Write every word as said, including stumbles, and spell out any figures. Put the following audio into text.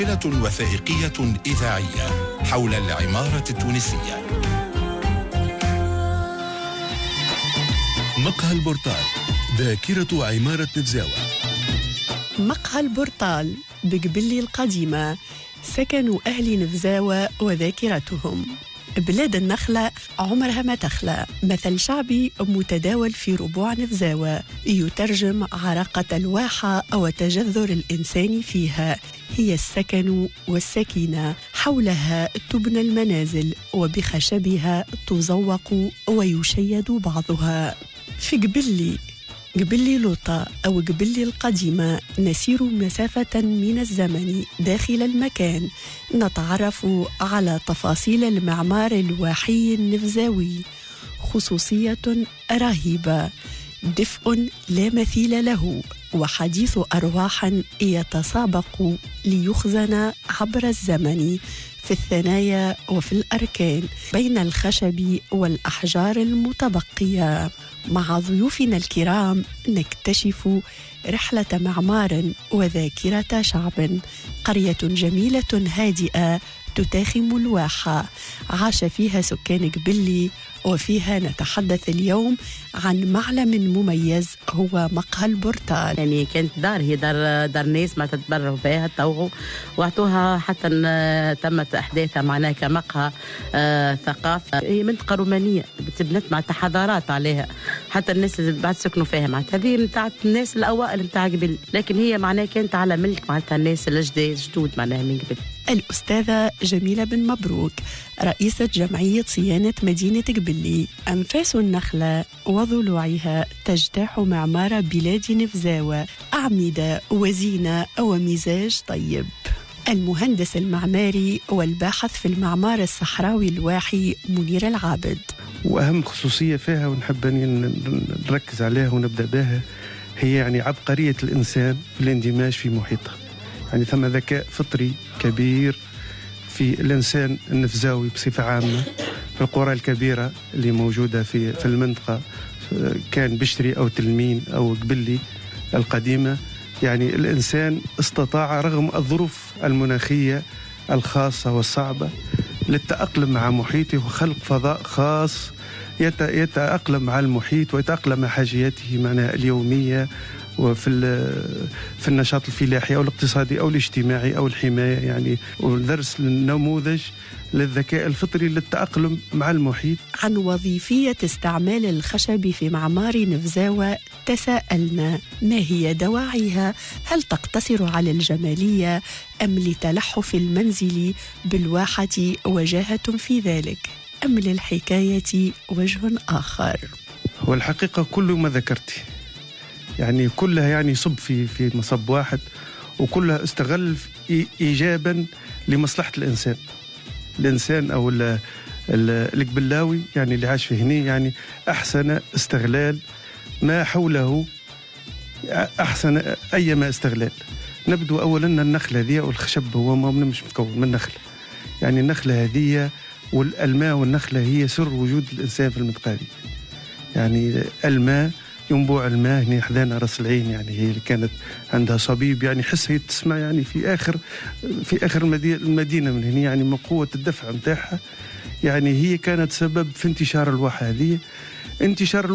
سلسلة وثائقية إذاعية حول العمارة التونسية. مقهى البورتال، ذاكرة عمارة نفزاوة. مقهى البورتال بقبلي القديمة، سكن أهل نفزاوة وذاكرتهم. بلاد النخلة عمرها ما تخلى، مثل شعبي متداول في ربوع نفزاوة يترجم عراقة الواحة وتجذر الإنسان فيها. هي السكن والسكينة، حولها تبنى المنازل وبخشبها تزوق ويشيد بعضها. في قبلي قبلي لوطة أو قبلي القديمة نسير مسافة من الزمن داخل المكان، نتعرف على تفاصيل المعمار الواحي النفزاوي. خصوصية رهيبة، دفء لا مثيل له، وحديث أرواح يتسابق ليخزن عبر الزمن في الثنايا وفي الأركان بين الخشب والأحجار المتبقية. مع ضيوفنا الكرام نكتشف رحلة معمار وذاكرة شعب، قرية جميلة هادئة تتاخم الواحة عاش فيها سكان قبلي، وفيها نتحدث اليوم عن معلم مميز هو مقهى البورتال. يعني كانت دار هي دار دار ناس ما تتبرعوا بها توعوا واعطوها حتى تمت احداثها معناها كمقهى آه ثقافي. هي منطقه رومانيه تبنت مع حضارات عليها، حتى الناس اللي بعد سكنوا فيها معناتها هذه نتاع الناس الاوائل نتاع قبل، لكن هي معناها كانت على ملك معناتها الناس الجداد جدود معناها من قبل. الأستاذة جميلة بن مبروك رئيسة جمعية صيانة مدينة قبلي. أنفاس النخلة وضلوعها تجتاح معمار بلاد نفزاوة، أعمدة وزينة ومزاج طيب. المهندس المعماري والباحث في المعمار الصحراوي الواحي منير العابد. وأهم خصوصية فيها ونحب أن نركز عليها ونبدأ بها هي يعني عبقرية الإنسان في الاندماج في محيطه. يعني ثم ذكاء فطري كبير في الإنسان النفزاوي بصفة عامة في القرى الكبيرة اللي موجودة في في المنطقة، كان بشري أو تلمين أو قبلي القديمة. يعني الإنسان استطاع رغم الظروف المناخية الخاصة والصعبة للتأقلم مع محيطه وخلق فضاء خاص يتأقلم مع المحيط ويتأقلم مع حاجياته معناها اليومية وفي في النشاط الفلاحي او الاقتصادي او الاجتماعي او الحمايه. يعني ودرس النموذج للذكاء الفطري للتأقلم مع المحيط. عن وظيفية استعمال الخشب في معمار نفزاوة تساءلنا، ما هي دواعيها؟ هل تقتصر على الجمالية أم لتلحف المنزل بالواحة وجاهة في ذلك، أم للحكاية وجه آخر؟ هو الحقيقة كل ما ذكرتي يعني كلها يعني صب في في مصب واحد، وكلها استغل إيجابا لمصلحة الإنسان الإنسان أو القبلاوي يعني اللي عاش في هنا، يعني أحسن استغلال ما حوله، أحسن أيما استغلال. نبدو أولا النخلة هذه والخشب هو ما مش متكون من نخلة، يعني النخلة هذه والماء والنخلة هي سر وجود الإنسان في المنطقة هذه. يعني الماء ينبوع الماء هنا حدانا راس العين، يعني هي اللي كانت عندها صبيب يعني حس هي تسمع يعني في آخر في آخر المدينة من هنا، يعني من قوة الدفع متاعها. يعني هي كانت سبب في انتشار الواحة هذه، انتشار